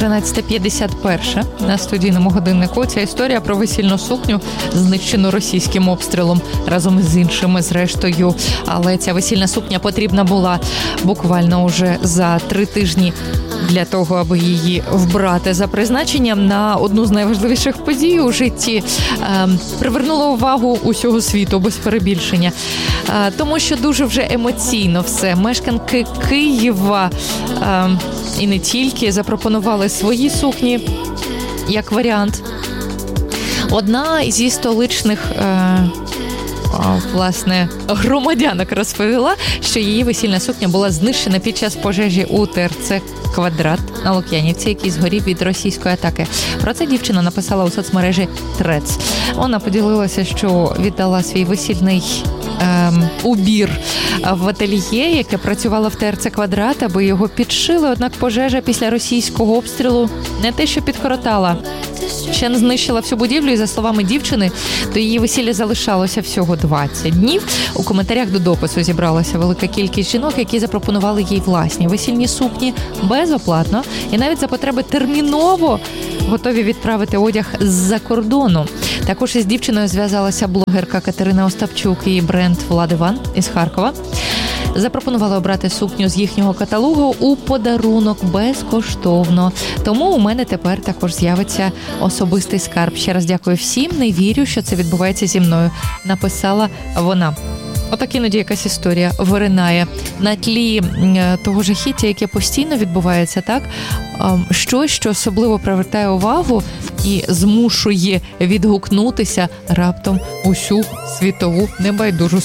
13:51 на студійному годиннику. Ця історія про весільну сукню, знищену російським обстрілом разом з іншими, зрештою. Але ця весільна сукня потрібна була буквально уже за 3 тижні для того, аби її вбрати за призначенням на одну з найважливіших подій у житті. Привернула увагу усього світу, без перебільшення. Тому що дуже вже емоційно все. Мешканки Києва і не тільки запропонували свої сукні як варіант. Одна зі столичних власне, громадянок розповіла, що її весільна сукня була знищена під час пожежі у ТРЦ «Квадрат» на Лук'янівці, який згорів від російської атаки. Про це дівчина написала у соцмережі Threads. Вона поділилася, що віддала свій весільний убір в ательє, яке працювало в ТРЦ «Квадрат», аби його підшили. Однак пожежа після російського обстрілу не те, що підкоротала, ще не знищила всю будівлю, і, за словами дівчини, до її весілля залишалося всього 20 днів. У коментарях до допису зібралася велика кількість жінок, які запропонували їй власні весільні сукні безоплатно і навіть за потреби терміново готові відправити одяг з-за кордону. Також із дівчиною зв'язалася блогерка Катерина Остапчук і бренд «Влад Іван» із Харкова. Запропонували обрати сукню з їхнього каталогу у подарунок безкоштовно. Тому у мене тепер також з'явиться особистий скарб. Ще раз дякую всім. Не вірю, що це відбувається зі мною, написала вона. Отак іноді якась історія виринає на тлі того жахіття, яке постійно відбувається, так? Щось, що особливо привертає увагу і змушує відгукнутися раптом усю світову небайдужу